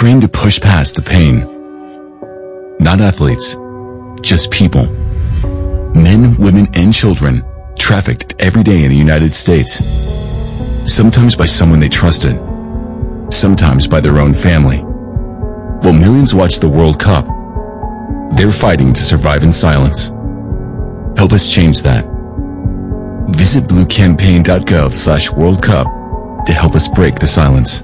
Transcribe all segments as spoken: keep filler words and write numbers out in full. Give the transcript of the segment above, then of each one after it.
trained to push past the pain. Not athletes, just people. Men, women, and children trafficked every day in the United States. Sometimes by someone they trusted, sometimes by their own family. While millions watch the World Cup, they're fighting to survive in silence. Help us change that. Visit bluecampaign.gov slash World Cup to help us break the silence.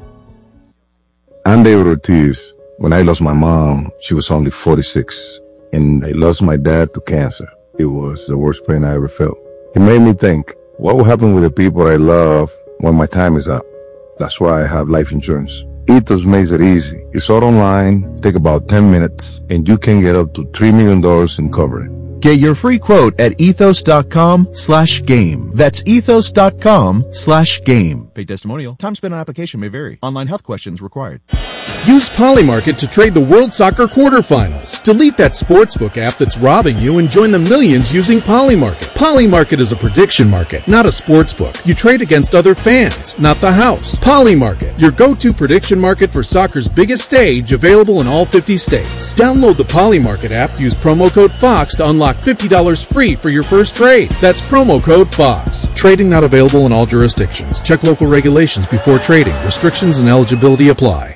I'm David Ortiz. When I lost my mom, she was only forty-six, and I lost my dad to cancer. It was the worst pain I ever felt. It made me think, what will happen with the people I love when my time is up? That's why I have life insurance. Ethos makes it easy. It's all online, take about ten minutes, and you can get up to three million dollars in coverage. Get your free quote at ethos.com slash game. That's ethos.com slash game. Paid testimonial. Time spent on application may vary. Online health questions required. Use Polymarket to trade the World Soccer quarterfinals. Delete that sportsbook app that's robbing you and join the millions using Polymarket. Polymarket is a prediction market, not a sportsbook. You trade against other fans, not the house. Polymarket, your go-to prediction market for soccer's biggest stage, available in all fifty states. Download the Polymarket app, use promo code FOX to unlock fifty dollars free for your first trade. That's promo code FOX. Trading not available in all jurisdictions. Check local regulations before trading. Restrictions and eligibility apply.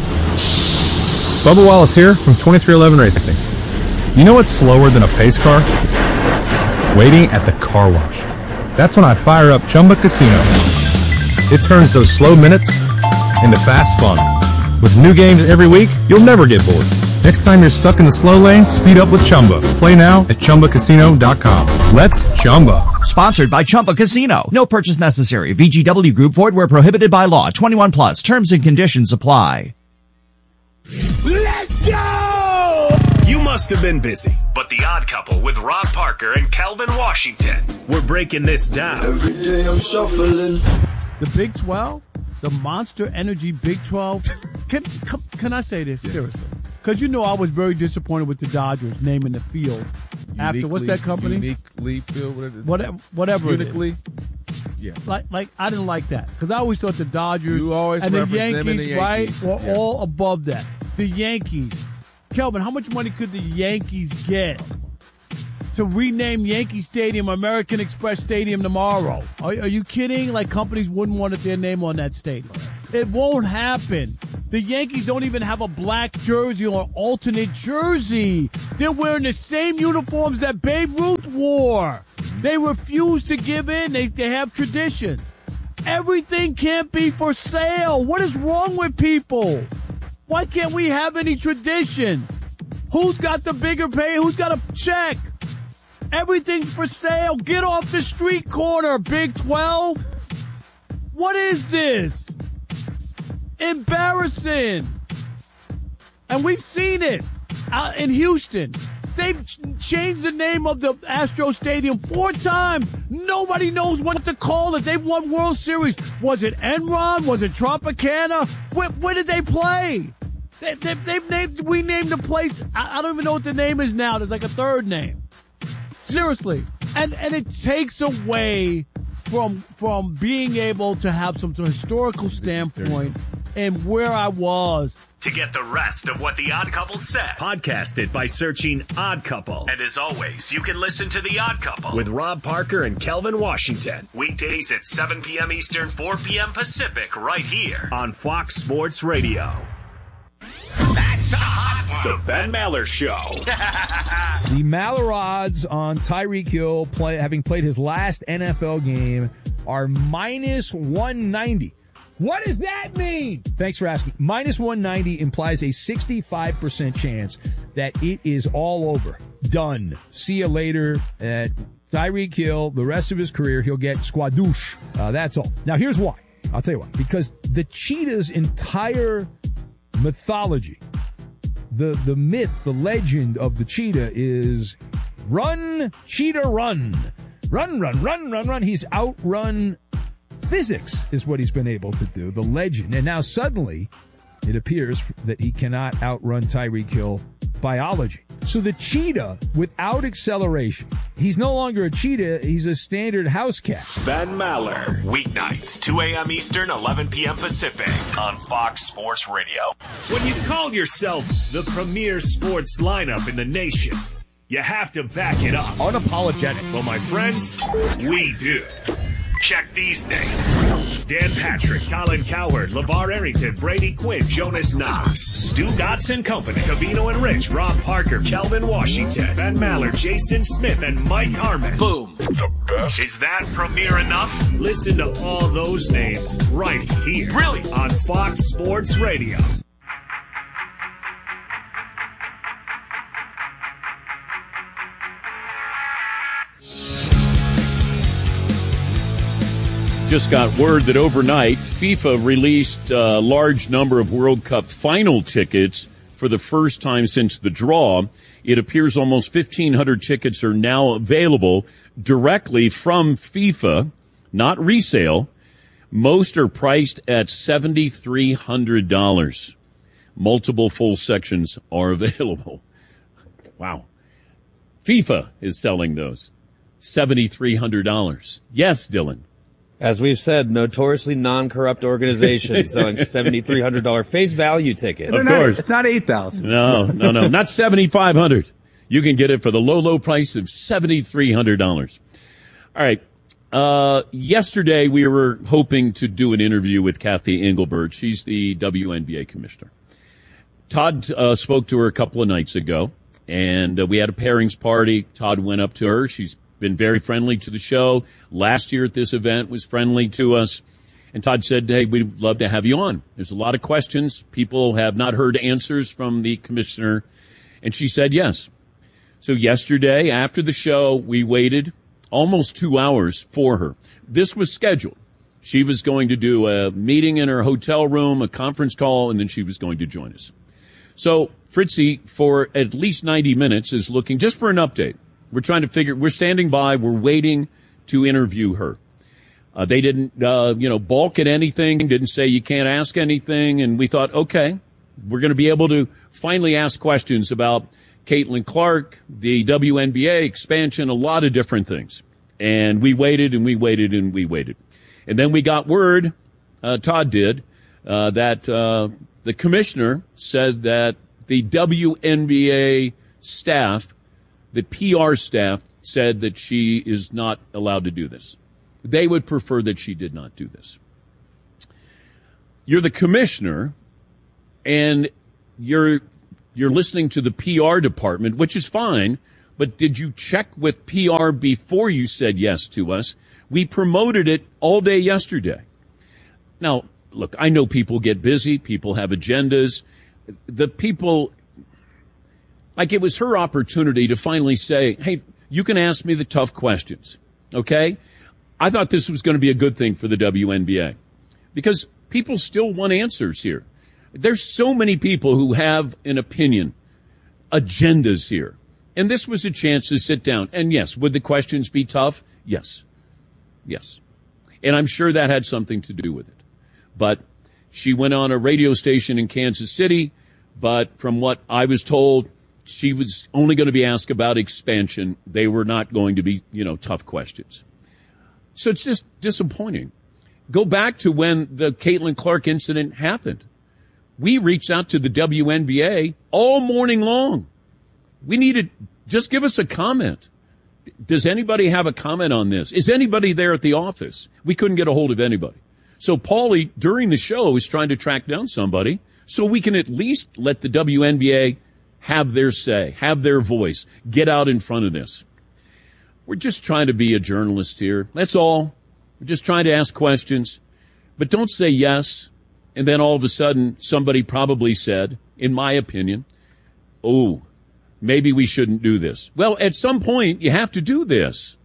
Bubba Wallace here from twenty-three eleven Racing. You know what's slower than a pace car? Waiting at the car wash. That's when I fire up Chumba Casino. It turns those slow minutes into fast fun. With new games every week, you'll never get bored. Next time you're stuck in the slow lane, speed up with Chumba. Play now at Chumba Casino dot com. Let's Chumba. Sponsored by Chumba Casino. No purchase necessary. V G W Group. Void where prohibited by law. twenty-one plus. Terms and conditions apply. Let's go! You must have been busy, but The Odd Couple with Rob Parker and Calvin Washington, we're breaking this down. Every day I'm shuffling. The Big twelve, the Monster Energy Big twelve. Can can, can I say this? Yeah. Seriously. Because you know I was very disappointed with the Dodgers naming the field Uniquely, after, what's that company? Uniquely Field, whatever, whatever Uniquely. It is. Yeah. Like, like I didn't like that because I always thought the Dodgers you always and, the Yankees, them and the Yankees, right, were yeah. all above that. The Yankees. Kelvin, how much money could the Yankees get to rename Yankee Stadium American Express Stadium tomorrow? Are, are you kidding? Like, companies wouldn't want their name on that stadium. It won't happen. The Yankees don't even have a black jersey or alternate jersey. They're wearing the same uniforms that Babe Ruth wore. They refuse to give in. They, they have traditions. Everything can't be for sale. What is wrong with people? Why can't we have any traditions? Who's got the bigger pay? Who's got a check? Everything's for sale. Get off the street corner, Big twelve. What is this? Embarrassing. And we've seen it out in Houston. They've ch- changed the name of the Astro Stadium four times. Nobody knows what to call it. They've won World Series. Was it Enron? Was it Tropicana? Where, where did they play? They, they, they've named, we named the place. I, I don't even know what the name is now. There's like a third name. Seriously. And, and it takes away from, from being able to have some sort of historical standpoint and where I was. To get the rest of what The Odd Couple said, podcast it by searching Odd Couple. And as always, you can listen to The Odd Couple with Rob Parker and Kelvin Washington. Weekdays at seven p.m. Eastern, four p.m. Pacific, right here on Fox Sports Radio. That's a hot one. The Ben Maller Show. The Maller odds on Tyreek Hill play, having played his last N F L game are minus one ninety. What does that mean? Thanks for asking. Minus one ninety implies a sixty-five percent chance that it is all over. Done. See you later. At Tyreek Hill, the rest of his career, he'll get squadouche. Uh, that's all. Now, here's why. I'll tell you why. Because the cheetah's entire mythology, the, the myth, the legend of the cheetah is run, cheetah, run. Run, run, run, run, run. He's outrun physics is what he's been able to do, the legend. And now suddenly it appears that he cannot outrun Tyreek Hill biology. So the cheetah, without acceleration, he's no longer a cheetah, he's a standard house cat. Ben Maller, weeknights, two a.m. Eastern, eleven p.m. Pacific, on Fox Sports Radio. When you call yourself the premier sports lineup in the nation, you have to back it up. Unapologetic. Well, my friends, we do. Check these names. Dan Patrick, Colin Cowherd, LeVar Arrington, Brady Quinn, Jonas Knox, Stu Gotson Company, Cavino and Rich, Rob Parker, Kelvin Washington, Ben Maller, Jason Smith, and Mike Harmon. Boom. The best. Is that premier enough? Listen to all those names right here. Really? On Fox Sports Radio. Just got word that overnight, FIFA released a large number of World Cup final tickets for the first time since the draw. It appears almost fifteen hundred tickets are now available directly from FIFA, not resale. Most are priced at seven thousand three hundred dollars. Multiple full sections are available. Wow. FIFA is selling those. seven thousand three hundred dollars. Yes, Dylan. As we've said, notoriously non-corrupt organization selling seven thousand three hundred dollars face value tickets. Of course. It's not eight thousand dollars. No, no, no. Not seven thousand five hundred dollars. You can get it for the low, low price of seven thousand three hundred dollars. All right. Uh, yesterday, we were hoping to do an interview with Kathy Engelbert. She's the W N B A commissioner. Todd uh, spoke to her a couple of nights ago, and uh, we had a pairings party. Todd went up to her. She's been very friendly to the show. Last year at this event was friendly to us. And Todd said, hey, we'd love to have you on. There's a lot of questions. People have not heard answers from the commissioner. And she said yes. So yesterday, after the show, we waited almost two hours for her. This was scheduled. She was going to do a meeting in her hotel room, a conference call, and then she was going to join us. So Fritzy, for at least ninety minutes, is looking just for an update. We're trying to figure, we're standing by, we're waiting to interview her. Uh, they didn't, uh, you know, balk at anything, didn't say you can't ask anything, and we thought, okay, we're going to be able to finally ask questions about Caitlin Clark, the W N B A expansion, a lot of different things. And we waited and we waited and we waited. And then we got word, uh, Todd did, uh, that uh, the commissioner said that the W N B A staff, the P R staff, said that she is not allowed to do this. They would prefer that she did not do this. You're the commissioner, and you're you're listening to the P R department, which is fine, but did you check with P R before you said yes to us? We promoted it all day yesterday. Now, look, I know people get busy, people have agendas. The people... Like, it was her opportunity to finally say, hey, you can ask me the tough questions, okay? I thought this was going to be a good thing for the W N B A because people still want answers here. There's so many people who have an opinion, agendas here. And this was a chance to sit down. And, yes, would the questions be tough? Yes. Yes. And I'm sure that had something to do with it. But she went on a radio station in Kansas City, but from what I was told, she was only going to be asked about expansion. They were not going to be, you know, tough questions. So it's just disappointing. Go back to when the Caitlin Clark incident happened. We reached out to the W N B A all morning long. We needed, just give us a comment. Does anybody have a comment on this? Is anybody there at the office? We couldn't get a hold of anybody. So Paulie, during the show, is trying to track down somebody so we can at least let the W N B A have their say, have their voice, get out in front of this. We're just trying to be a journalist here. That's all. We're just trying to ask questions. But don't say yes, and then all of a sudden somebody probably said, in my opinion, oh, maybe we shouldn't do this. Well, at some point, you have to do this.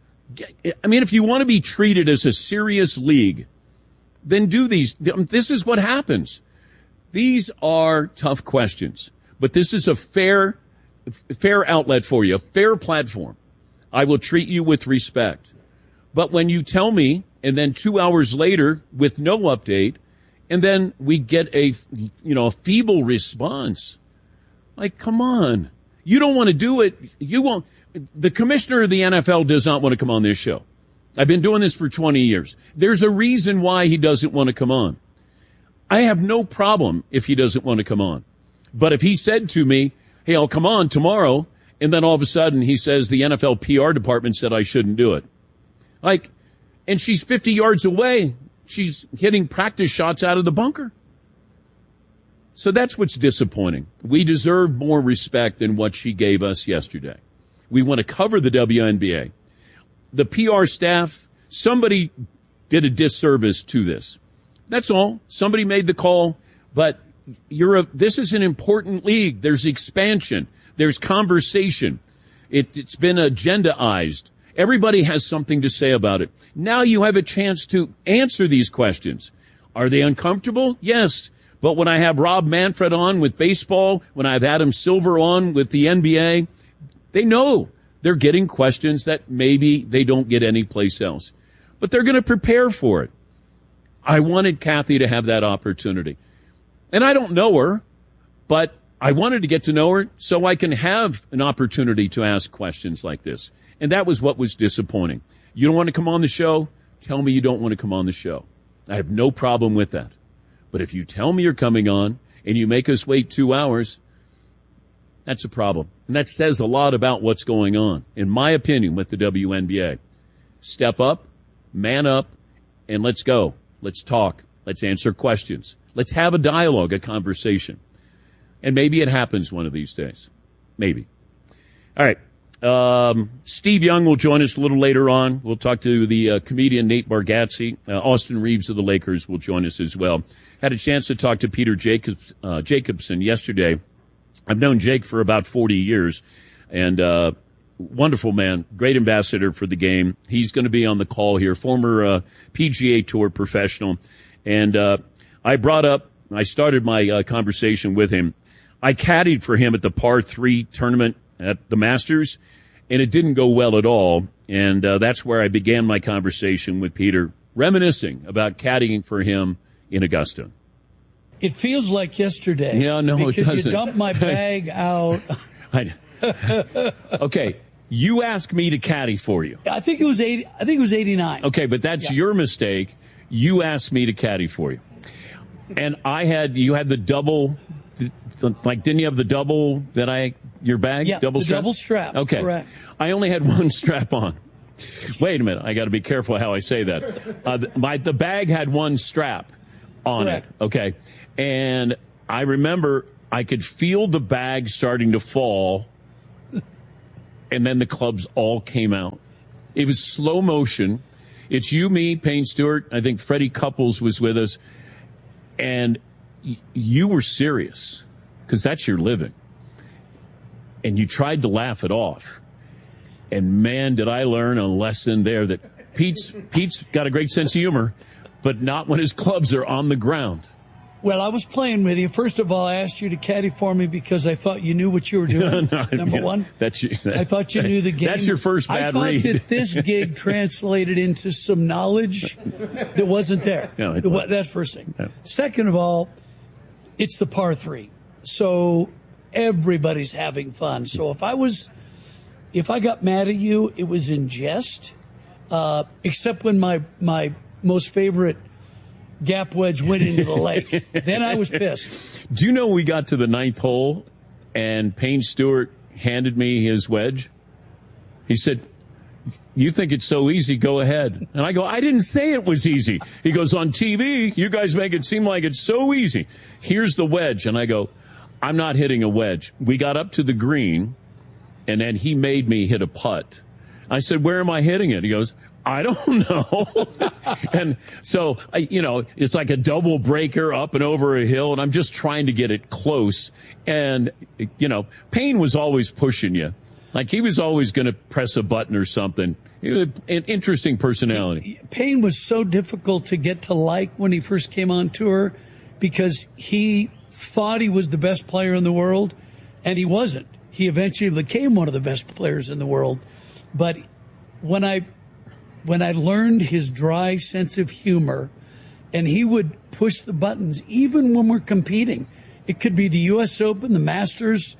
I mean, if you want to be treated as a serious league, then do these. This is what happens. These are tough questions. But this is a fair, fair outlet for you, a fair platform. I will treat you with respect. But when you tell me, and then two hours later with no update, and then we get a, you know, a feeble response, like, come on. You don't want to do it. You won't. The commissioner of the N F L does not want to come on this show. I've been doing this for twenty years. There's a reason why he doesn't want to come on. I have no problem if he doesn't want to come on. But if he said to me, hey, I'll come on tomorrow, and then all of a sudden he says the N F L P R department said I shouldn't do it. Like, and she's fifty yards away. She's hitting practice shots out of the bunker. So that's what's disappointing. We deserve more respect than what she gave us yesterday. We want to cover the W N B A. The P R staff, somebody did a disservice to this. That's all. Somebody made the call, but you're a, this is an important league. There's expansion. There's conversation. It, it's been agendaized. Everybody has something to say about it. Now you have a chance to answer these questions. Are they uncomfortable? Yes. But when I have Rob Manfred on with baseball, when I have Adam Silver on with the N B A, they know they're getting questions that maybe they don't get anyplace else. But they're going to prepare for it. I wanted Kathy to have that opportunity. And I don't know her, but I wanted to get to know her so I can have an opportunity to ask questions like this. And that was what was disappointing. You don't want to come on the show? Tell me you don't want to come on the show. I have no problem with that. But if you tell me you're coming on and you make us wait two hours, that's a problem. And that says a lot about what's going on, in my opinion, with the W N B A. Step up, man up, and let's go. Let's talk. Let's answer questions. Let's have a dialogue, a conversation. And maybe it happens one of these days. Maybe. All right. Um, Steve Young will join us a little later on. We'll talk to the uh, comedian Nate Bargatze. Uh, Austin Reeves of the Lakers will join us as well. Had a chance to talk to Peter Jacobs, uh, Jacobson yesterday. I've known Jake for about forty years, and uh, wonderful man, great ambassador for the game. He's going to be on the call here, former uh, P G A Tour professional. And uh, I brought up, I started my uh, conversation with him. I caddied for him at the par three tournament at the Masters, and it didn't go well at all. And uh, that's where I began my conversation with Peter, reminiscing about caddying for him in Augusta. It feels like yesterday. Yeah, no, it doesn't. Because you dumped my bag out. I, okay, you asked me to caddy for you. I think it was eighty. I think it was eighty-nine. Okay, but that's yeah. your mistake. You asked me to caddy for you, and I had you had the double. Like, didn't you have the double that I your bag? Yeah, double the strap? double strap. Okay, correct. I only had one strap on. Wait a minute, I got to be careful how I say that. Uh, my the bag had one strap on correct. it. Okay. And I remember I could feel the bag starting to fall, and then the clubs all came out. It was slow motion. It's you, me, Payne Stewart. I think Freddie Couples was with us. And y- you were serious, because that's your living. And you tried to laugh it off. And, man, did I learn a lesson there that Pete's, Pete's got a great sense of humor, but not when his clubs are on the ground. Well, I was playing with you. First of all, I asked you to caddy for me because I thought you knew what you were doing. no, Number yeah, one. That's you, that, I thought you knew the game. That's your first bad I thought read. that this gig translated into some knowledge that wasn't there. No, it the, wasn't. That's first thing. No. Second of all, it's the par three. So everybody's having fun. So if I was, if I got mad at you, it was in jest, uh, except when my, my most favorite gap wedge went into the lake. Then I was pissed. Do you know we got to the ninth hole and Payne Stewart handed me his wedge? He said, you think it's so easy, go ahead. And I go, I didn't say it was easy. He goes, on T V, you guys make it seem like it's so easy. Here's the wedge. And I go, I'm not hitting a wedge. We got up to the green, and then he made me hit a putt. I said, where am I hitting it? He goes, I don't know. And so, I, you know, it's like a double breaker up and over a hill, and I'm just trying to get it close. And, you know, Payne was always pushing you. Like he was always going to press a button or something. He was an interesting personality. Payne was so difficult to get to like when he first came on tour because he thought he was the best player in the world, and he wasn't. He eventually became one of the best players in the world. But when I... When I learned his dry sense of humor, and he would push the buttons even when we're competing. It could be the U S Open, the Masters,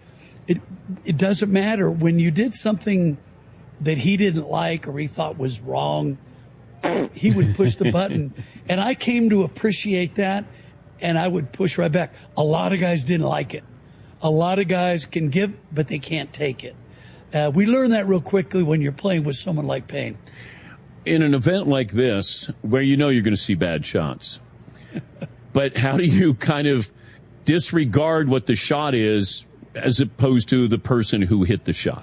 it it doesn't matter. When you did something that he didn't like or he thought was wrong, he would push the button. And I came to appreciate that, and I would push right back. A lot of guys didn't like it. A lot of guys can give, but they can't take it. Uh, we learn that real quickly when you're playing with someone like Payne. In an event like this, where you know you're going to see bad shots, but how do you kind of disregard what the shot is as opposed to the person who hit the shot?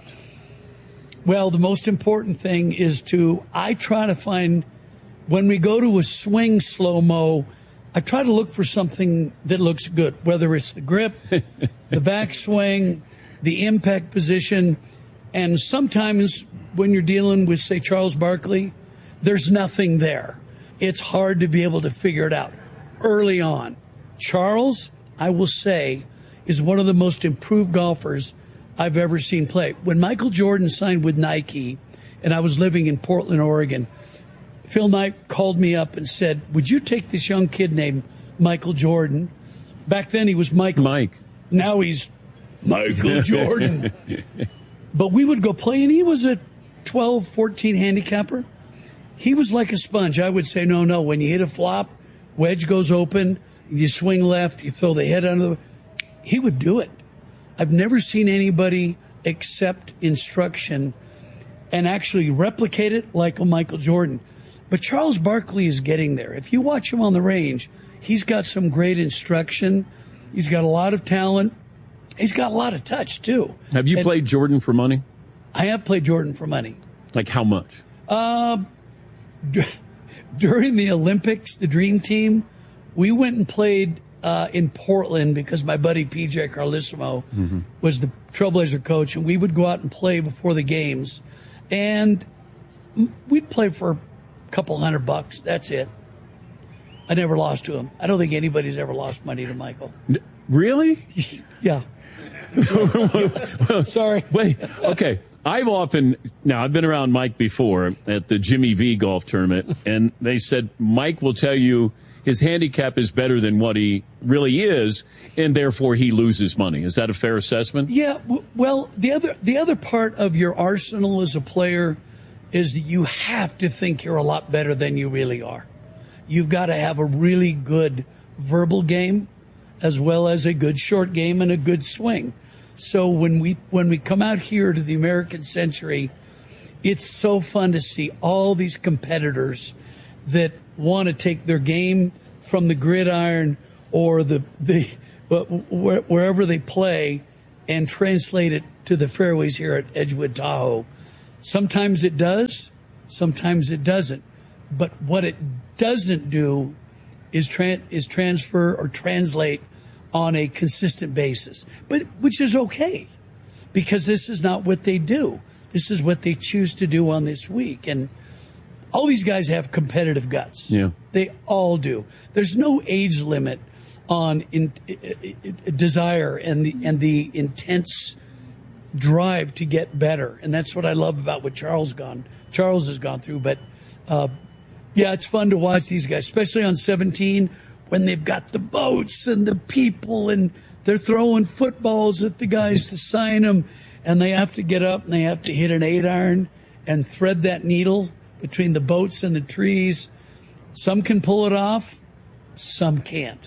Well, the most important thing is to, I try to find, when we go to a swing slow-mo, I try to look for something that looks good, whether it's the grip, the backswing, the impact position, and sometimes when you're dealing with, say, Charles Barkley, there's nothing there. It's hard to be able to figure it out early on. Charles, I will say, is one of the most improved golfers I've ever seen play. When Michael Jordan signed with Nike, and I was living in Portland, Oregon, Phil Knight called me up and said, would you take this young kid named Michael Jordan? Back then he was Michael. Mike. Now he's Michael Jordan. But we would go play, and he was a twelve, fourteen handicapper. He was like a sponge. I would say, no, no, when you hit a flop, wedge goes open, you swing left, you throw the head under the... He would do it. I've never seen anybody accept instruction and actually replicate it like a Michael Jordan. But Charles Barkley is getting there. If you watch him on the range, he's got some great instruction. He's got a lot of talent. He's got a lot of touch, too. Have you and played Jordan for money? I have played Jordan for money. Like how much? Uh, d- during the Olympics, the Dream Team, we went and played uh, in Portland because my buddy P J Carlissimo mm-hmm. was the Trailblazer coach, and we would go out and play before the games. And we'd play for a couple hundred bucks. That's it. I never lost to him. I don't think anybody's ever lost money to Michael. Really? Yeah. Sorry. Wait, okay. I've often, now I've been around Mike before at the Jimmy V golf tournament, and they said Mike will tell you his handicap is better than what he really is, and therefore he loses money. Is that a fair assessment? Yeah. W- well, the other the other part of your arsenal as a player is that you have to think you're a lot better than you really are. You've got to have a really good verbal game as well as a good short game and a good swing. So when we when we come out here to the American Century, it's so fun to see all these competitors that want to take their game from the gridiron or the the wherever they play and translate it to the fairways here at Edgewood Tahoe. Sometimes it does, sometimes it doesn't. But what it doesn't do is tran- is transfer or translate on a consistent basis, but which is okay because this is not what they do. This is what they choose to do on this week. And all these guys have competitive guts. Yeah. They all do. There's no age limit on in, in, in desire and the and the intense drive to get better. And that's what I love about what Charles gone Charles has gone through. But uh, yeah, it's fun to watch these guys, especially on seventeen when they've got the boats and the people and they're throwing footballs at the guys to sign them, and they have to get up and they have to hit an eight iron and thread that needle between the boats and the trees. Some can pull it off, some can't.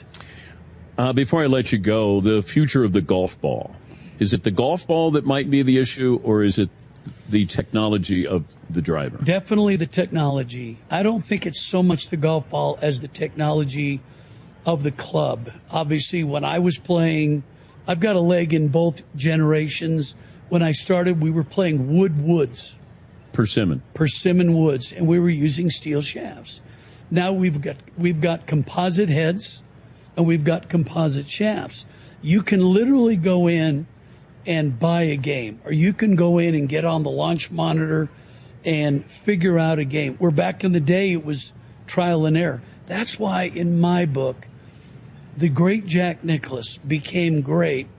Uh, before I let you go, the future of the golf ball. Is it the golf ball that might be the issue, or is it the technology of the driver? Definitely the technology. I don't think it's so much the golf ball as the technology of the club. Obviously, when I was playing, I've got a leg in both generations. When I started, we were playing wood woods. Persimmon. Persimmon woods, and we were using steel shafts. Now we've got we've got composite heads, and we've got composite shafts. You can literally go in and buy a game, or you can go in and get on the launch monitor and figure out a game. Where back in the day, it was trial and error. That's why in my book, the great Jack Nicklaus became great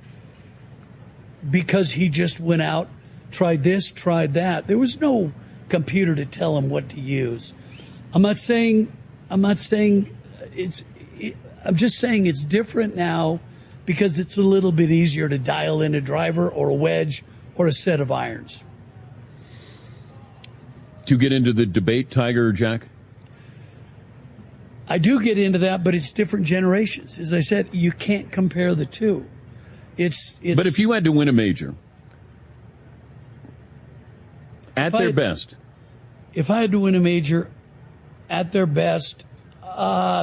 because he just went out, tried this, tried that. There was no computer to tell him what to use. I'm not saying, I'm not saying it's, it, I'm just saying it's different now because it's a little bit easier to dial in a driver or a wedge or a set of irons. To get into the debate, Tiger or Jack? I do get into that, but it's different generations. As I said, you can't compare the two. It's, it's But if you had to win a major, at their I, best. If I had to win a major at their best, uh,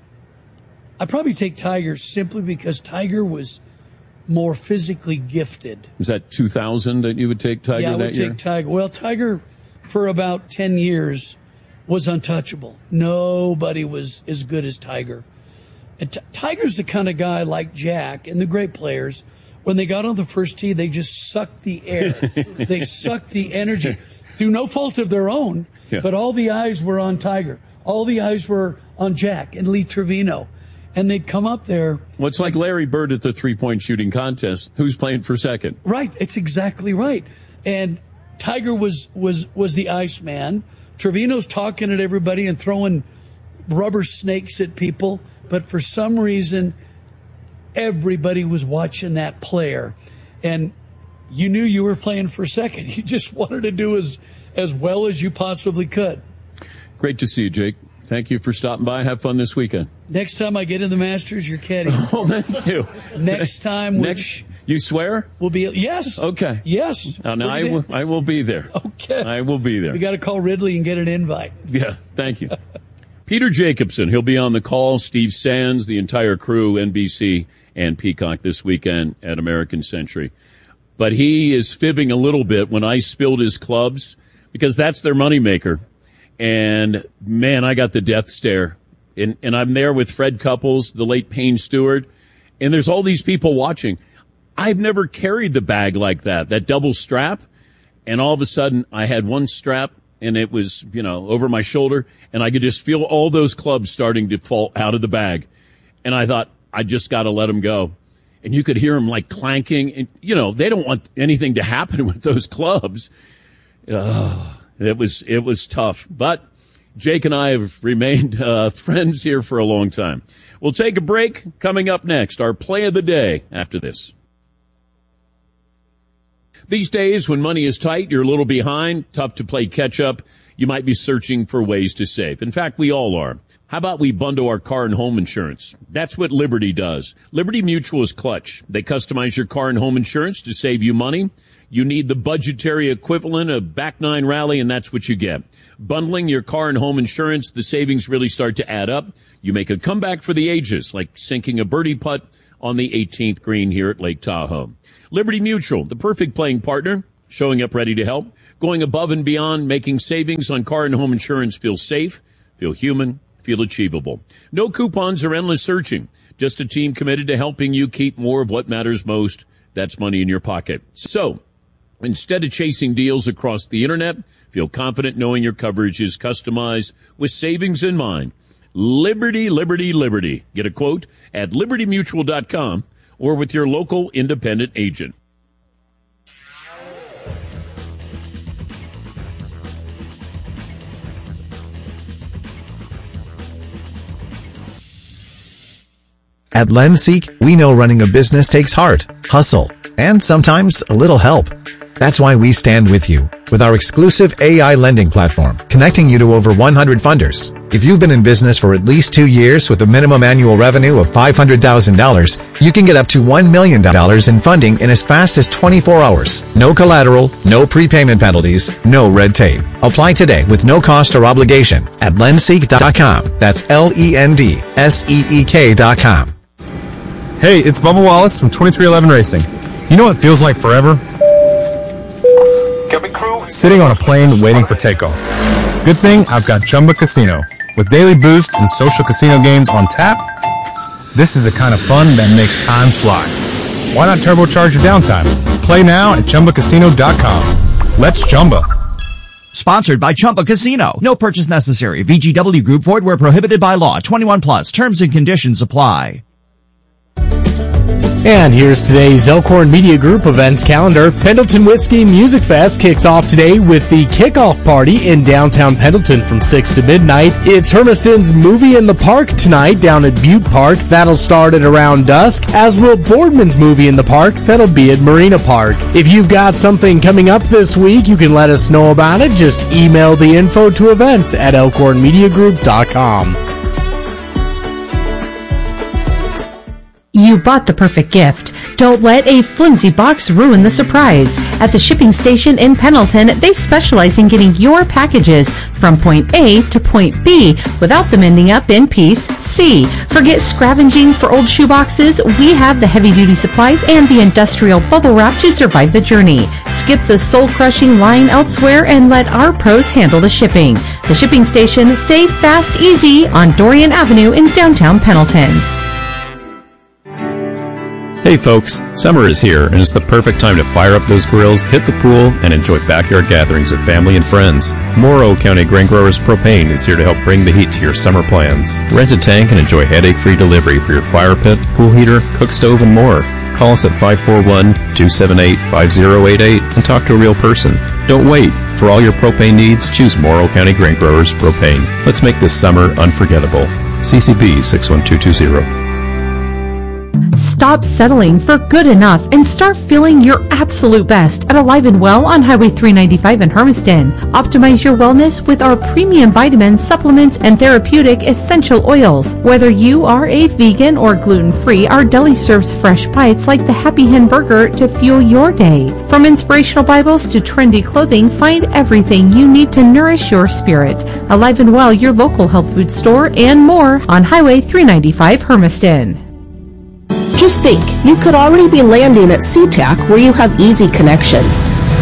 I'd probably take Tiger simply because Tiger was more physically gifted. Was that two thousand that you would take Tiger yeah, I that would year? take Tiger. Well, Tiger, for about ten years, was untouchable. Nobody was as good as Tiger. And T- Tiger's the kind of guy like Jack and the great players. When they got on the first tee, they just sucked the air. They sucked the energy through no fault of their own, yeah. but all the eyes were on Tiger. All the eyes were on Jack and Lee Trevino. And they'd come up there. Well, it's like Larry Bird at the three-point shooting contest. Who's playing for second? Right. It's exactly right. And Tiger was, was, was the Iceman. Trevino's talking at everybody and throwing rubber snakes at people. But for some reason, everybody was watching that player. And you knew you were playing for second. You just wanted to do as, as well as you possibly could. Great to see you, Jake. Thank you for stopping by. Have fun this weekend. Next time I get in the Masters, you're caddying. Oh, thank you. Next time, Next, which you swear? will be yes. Okay. Yes. Oh, no, I will. I will be there. Okay. I will be there. We got to call Ridley and get an invite. Yeah. Thank you. Peter Jacobson. He'll be on the call. Steve Sands, the entire crew, N B C and Peacock this weekend at American Century. But he is fibbing a little bit when I spilled his clubs because that's their moneymaker. And, man, I got the death stare. And, and I'm there with Fred Couples, the late Payne Stewart, and there's all these people watching. I've never carried the bag like that, that double strap. And all of a sudden, I had one strap, and it was, you know, over my shoulder, and I could just feel all those clubs starting to fall out of the bag. And I thought, I just got to let them go. And you could hear them, like, clanking. And, you know, they don't want anything to happen with those clubs. Ugh. It was it was tough, but Jake and I have remained uh, friends here for a long time. We'll take a break. Coming up next, our play of the day after this. These days, when money is tight, you're a little behind, tough to play catch up. You might be searching for ways to save. In fact, we all are. How about we bundle our car and home insurance? That's what Liberty does. Liberty Mutual is clutch. They customize your car and home insurance to save you money. You need the budgetary equivalent of back nine rally, and that's what you get. Bundling your car and home insurance, the savings really start to add up. You make a comeback for the ages, like sinking a birdie putt on the eighteenth green here at Lake Tahoe. Liberty Mutual, the perfect playing partner, showing up ready to help, going above and beyond, making savings on car and home insurance feel safe, feel human, feel achievable. No coupons or endless searching, just a team committed to helping you keep more of what matters most. That's money in your pocket. So, instead of chasing deals across the internet, feel confident knowing your coverage is customized with savings in mind. Liberty, Liberty, Liberty. Get a quote at liberty mutual dot com or with your local independent agent. At LendSeek, we know running a business takes heart, hustle, and sometimes a little help. That's why we stand with you with our exclusive A I lending platform, connecting you to over one hundred funders. If you've been in business for at least two years with a minimum annual revenue of five hundred thousand dollars, you can get up to one million dollars in funding in as fast as twenty-four hours. No collateral, no prepayment penalties, no red tape. Apply today with no cost or obligation at lendseek dot com. That's L E N D S E E K dot com. Hey, it's Bubba Wallace from twenty-three eleven Racing. You know what feels like forever? Sitting on a plane waiting for takeoff. Good thing I've got Chumba Casino. With daily boosts and social casino games on tap, this is the kind of fun that makes time fly. Why not turbocharge your downtime? Play now at chumba casino dot com. Let's Chumba. Sponsored by Chumba Casino. No purchase necessary. V G W Group. Void where prohibited by law. twenty-one plus. Terms and conditions apply. And here's today's Elkhorn Media Group events calendar. Pendleton Whiskey Music Fest kicks off today with the kickoff party in downtown Pendleton from six to midnight. It's Hermiston's Movie in the Park tonight down at Butte Park. That'll start at around dusk, as will Boardman's Movie in the Park. That'll be at Marina Park. If you've got something coming up this week, you can let us know about it. Just email the info to events at elkhorn media group dot com. You bought the perfect gift. Don't let a flimsy box ruin the surprise. At the shipping station in Pendleton, they specialize in getting your packages from point A to point B without them ending up in piece C. Forget scavenging for old shoeboxes. We have the heavy-duty supplies and the industrial bubble wrap to survive the journey. Skip the soul-crushing line elsewhere and let our pros handle the shipping. The shipping station, safe, fast, easy on Dorian Avenue in downtown Pendleton. Hey folks, summer is here and it's the perfect time to fire up those grills, hit the pool, and enjoy backyard gatherings with family and friends. Morrow County Grain Growers Propane is here to help bring the heat to your summer plans. Rent a tank and enjoy headache-free delivery for your fire pit, pool heater, cook stove, and more. Call us at five four one, two seven eight, five zero eight eight and talk to a real person. Don't wait. For all your propane needs, choose Morrow County Grain Growers Propane. Let's make this summer unforgettable. C C B six one two two zero. Stop settling for good enough and start feeling your absolute best at Alive and Well on Highway three ninety-five in Hermiston. Optimize your wellness with our premium vitamins, supplements, and therapeutic essential oils. Whether you are a vegan or gluten-free, our deli serves fresh bites like the Happy Hen Burger to fuel your day. From inspirational Bibles to trendy clothing, find everything you need to nourish your spirit. Alive and Well, your local health food store, and more on Highway three ninety-five Hermiston. Just think, you could already be landing at SeaTac where you have easy connections.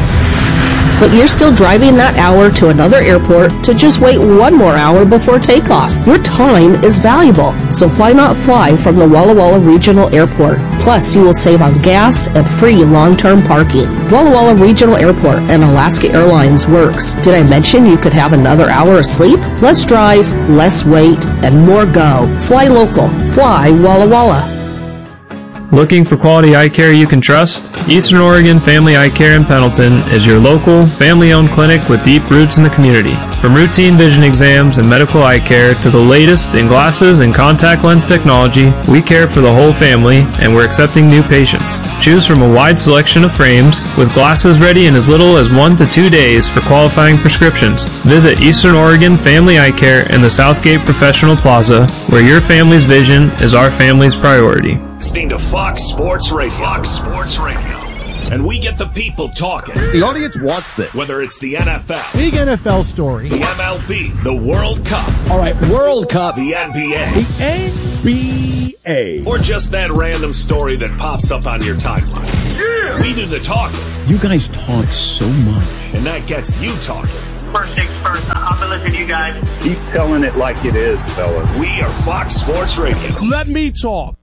But you're still driving that hour to another airport to just wait one more hour before takeoff. Your time is valuable, so why not fly from the Walla Walla Regional Airport? Plus, you will save on gas and free long-term parking. Walla Walla Regional Airport and Alaska Airlines works. Did I mention you could have another hour of sleep? Less drive, less wait, and more go. Fly local. Fly Walla Walla. Looking for quality eye care you can trust? Eastern Oregon Family Eye Care in Pendleton is your local, family-owned clinic with deep roots in the community. From routine vision exams and medical eye care to the latest in glasses and contact lens technology, we care for the whole family and we're accepting new patients. Choose from a wide selection of frames with glasses ready in as little as one to two days for qualifying prescriptions. Visit Eastern Oregon Family Eye Care in the Southgate Professional Plaza, where your family's vision is our family's priority. Listening to Fox Sports Radio. Fox Sports Radio. And we get the people talking. The audience wants this. Whether it's the N F L. Big N F L story. The M L B. The World Cup. All right, World Cup. The N B A. The N B A. Or just that random story that pops up on your timeline. Yeah. We do the talking. You guys talk so much. And that gets you talking. First things first, I'm gonna listen to you guys. Keep telling it like it is, fellas. We are Fox Sports Radio. Let me talk.